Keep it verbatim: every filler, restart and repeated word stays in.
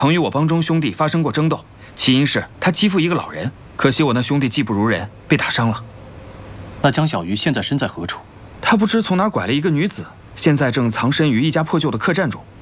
曾与我帮中兄弟发生过争斗，起因是他欺负一个老人，可惜我那兄弟技不如人，被打伤了。 那江小鱼现在身在何处？ 他不知从哪儿拐了一个女子，现在正藏身于一家破旧的客栈中。